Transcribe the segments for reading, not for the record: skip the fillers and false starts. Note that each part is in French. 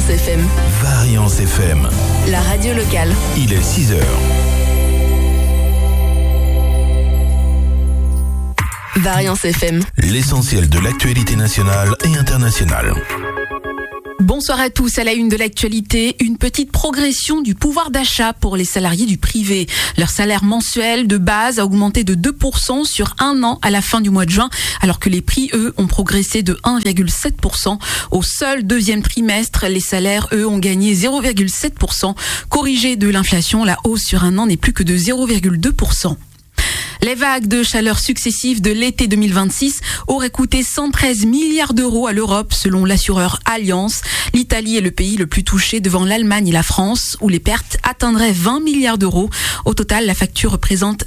Variance FM. Variance FM. La radio locale. Il est 6h. Variance FM. L'essentiel de l'actualité nationale et internationale. Bonsoir à tous. À la une de l'actualité, une petite progression du pouvoir d'achat pour les salariés du privé. Leur salaire mensuel de base a augmenté de 2% sur un an à la fin du mois de juin, alors que les prix, eux, ont progressé de 1,7%. Au seul deuxième trimestre, les salaires, eux, ont gagné 0,7%. Corrigé de l'inflation, la hausse sur un an n'est plus que de 0,2%. Les vagues de chaleur successives de l'été 2026 auraient coûté 113 milliards d'euros à l'Europe, selon l'assureur Allianz. L'Italie est le pays le plus touché devant l'Allemagne et la France, où les pertes atteindraient 20 milliards d'euros. Au total, la facture représente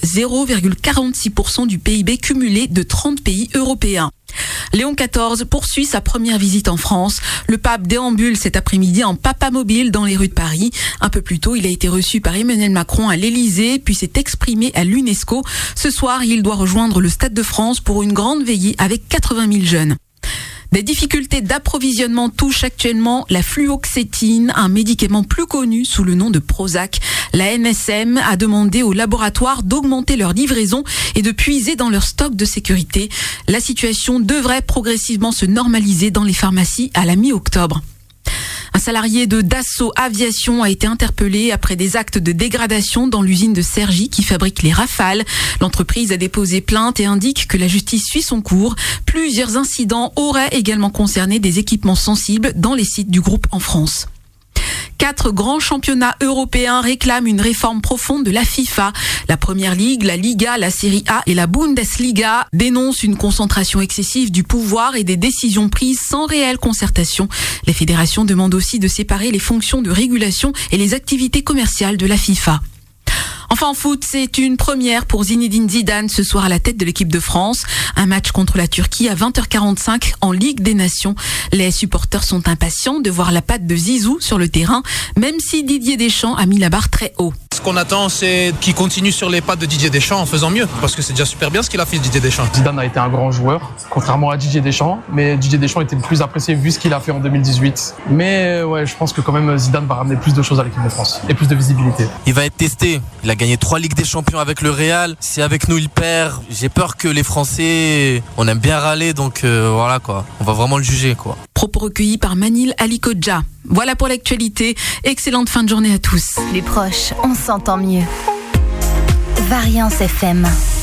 0,46% du PIB cumulé de 30 pays européens. Léon XIV poursuit sa première visite en France. Le pape déambule cet après-midi en papamobile dans les rues de Paris. Un peu plus tôt, il a été reçu par Emmanuel Macron à l'Élysée, puis s'est exprimé à l'UNESCO. Ce soir, il doit rejoindre le Stade de France pour une grande veillée avec 80 000 jeunes. Des difficultés d'approvisionnement touchent actuellement la fluoxétine, un médicament plus connu sous le nom de Prozac. La NSM a demandé aux laboratoires d'augmenter leur livraison et de puiser dans leur stock de sécurité. La situation devrait progressivement se normaliser dans les pharmacies à la mi-octobre. Un salarié de Dassault Aviation a été interpellé après des actes de dégradation dans l'usine de Cergy qui fabrique les Rafales. L'entreprise a déposé plainte et indique que la justice suit son cours. Plusieurs incidents auraient également concerné des équipements sensibles dans les sites du groupe en France. 4 grands championnats européens réclament une réforme profonde de la FIFA. La Première Ligue, la Liga, la Serie A et la Bundesliga dénoncent une concentration excessive du pouvoir et des décisions prises sans réelle concertation. Les fédérations demandent aussi de séparer les fonctions de régulation et les activités commerciales de la FIFA. Enfin en foot, c'est une première pour Zinedine Zidane ce soir à la tête de l'équipe de France. Un match contre la Turquie à 20h45 en Ligue des Nations. Les supporters sont impatients de voir la patte de Zizou sur le terrain, même si Didier Deschamps a mis la barre très haut. Ce qu'on attend, c'est qu'il continue sur les pattes de Didier Deschamps en faisant mieux, parce que c'est déjà super bien ce qu'il a fait Didier Deschamps. Zidane a été un grand joueur, contrairement à Didier Deschamps, mais Didier Deschamps était plus apprécié vu ce qu'il a fait en 2018. Mais ouais, je pense que quand même Zidane va ramener plus de choses à l'équipe de France et plus de visibilité. Il va être testé. Il a gagné 3 Ligues des Champions avec le Real. Si avec nous il perd, j'ai peur que les Français, on aime bien râler, donc voilà quoi. On va vraiment le juger quoi. Propos recueillis par Manil Alikodja. Voilà pour l'actualité. Excellente fin de journée à tous. Les proches, on s'entend mieux. Variance FM.